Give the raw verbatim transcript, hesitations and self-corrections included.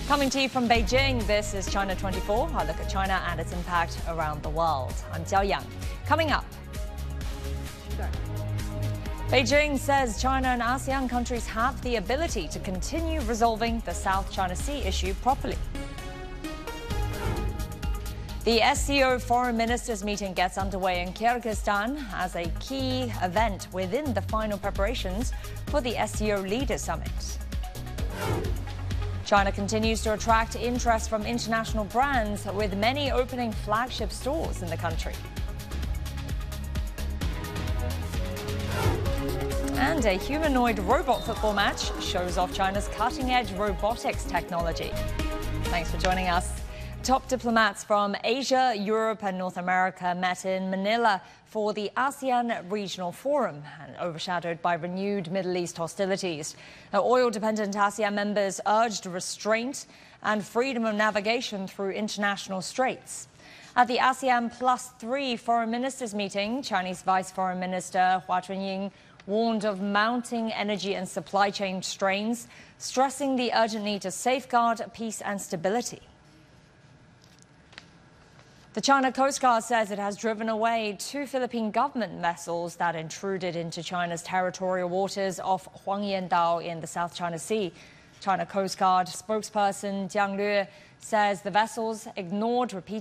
Coming to you from Beijing, this is China twenty-four. I look at China and its impact around the world. I'm Jiao Yang. Coming up, Beijing says China and ASEAN countries have the ability to continue resolving the South China Sea issue properly. The S C O Foreign Ministers meeting gets underway in Kyrgyzstan as a key event within the final preparations for the S C O Leaders Summit. China continues to attract interest from international brands, with many opening flagship stores in the country. And a humanoid robot football match shows off China's cutting-edge robotics technology. Thanks for joining us. Top diplomats from Asia, Europe and North America met in Manila for the ASEAN Regional Forum, and overshadowed by renewed Middle East hostilities. Now, oil-dependent ASEAN members urged restraint and freedom of navigation through international straits. At the ASEAN Plus Three Foreign Ministers meeting, Chinese Vice Foreign Minister Hua Chunying warned of mounting energy and supply chain strains, stressing the urgent need to safeguard peace and stability. The China Coast Guard says it has driven away two Philippine government vessels that intruded into China's territorial waters off Huangyandao in the South China Sea. China Coast Guard spokesperson Jiang Lue says the vessels ignored repeated